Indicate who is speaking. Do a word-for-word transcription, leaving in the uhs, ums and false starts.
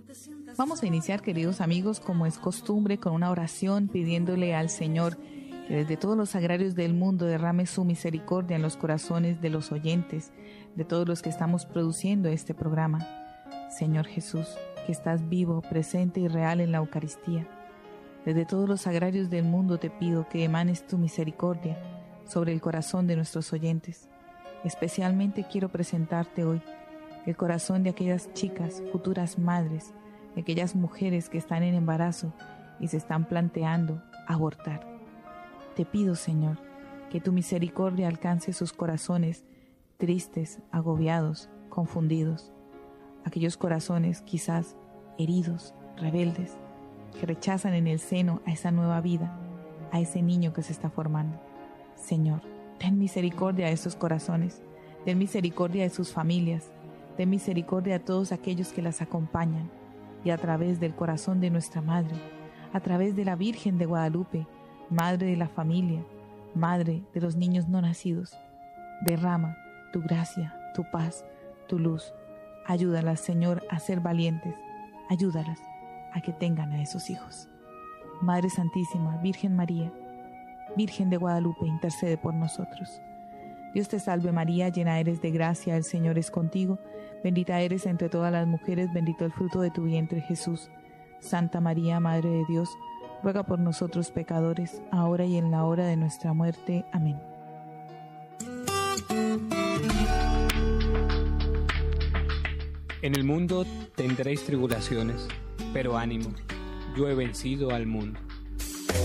Speaker 1: Vamos a iniciar, queridos amigos, como es costumbre, con una oración pidiéndole al Señor que desde todos los sagrarios del mundo derrame su misericordia en los corazones de los oyentes, de todos los que estamos produciendo este programa. Señor Jesús, que estás vivo, presente y real en la Eucaristía, desde todos los sagrarios del mundo te pido que emanes tu misericordia sobre el corazón de nuestros oyentes. Especialmente quiero presentarte hoy el corazón de aquellas chicas, futuras madres, de aquellas mujeres que están en embarazo y se están planteando abortar. Te pido, Señor, que tu misericordia alcance sus corazones tristes, agobiados, confundidos. Aquellos corazones quizás heridos, rebeldes, que rechazan en el seno a esa nueva vida, a ese niño que se está formando. Señor, ten misericordia de esos corazones, ten misericordia de sus familias, ten misericordia de todos aquellos que las acompañan, y a través del corazón de nuestra Madre, a través de la Virgen de Guadalupe, Madre de la familia, Madre de los niños no nacidos, derrama tu gracia, tu paz, tu luz. Ayúdalas, Señor, a ser valientes, ayúdalas a que tengan a esos hijos. Madre Santísima, Virgen María, Virgen de Guadalupe, intercede por nosotros. Dios te salve María, llena eres de gracia, el Señor es contigo, bendita eres entre todas las mujeres, bendito el fruto de tu vientre Jesús. Santa María, Madre de Dios, ruega por nosotros pecadores, ahora y en la hora de nuestra muerte. Amén.
Speaker 2: En el mundo tendréis tribulaciones, pero ánimo, yo he vencido al mundo.